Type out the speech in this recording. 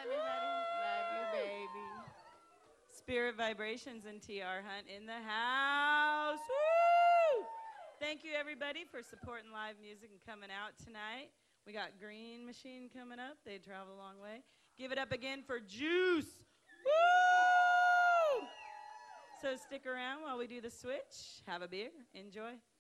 everybody. Love you, baby. Spirit Vibrations and TR Hunt in the house. Woo! Thank you, everybody, for supporting live music and coming out tonight. We got Green Machine coming up. They travel a long way. Give it up again for Juice. Woo! So stick around while we do the switch. Have a beer. Enjoy.